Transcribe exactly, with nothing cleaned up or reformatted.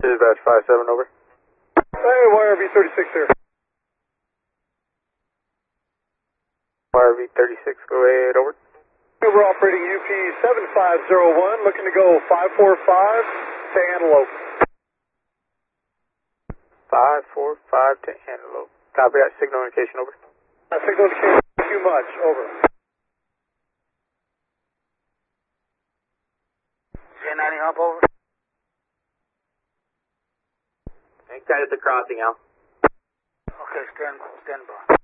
Dispatch five seven, over. Hey, Y R V thirty-six here. Y R V thirty-six, go ahead, over. We're operating U P seven five zero one, looking to go five four five to Antelope. five four five to Antelope. Copy that, signal indication, over. Uh, signal indication, thank you much, over. ten ninety hump, over. Hang tight at the crossing, Al. Okay, stand, stand by.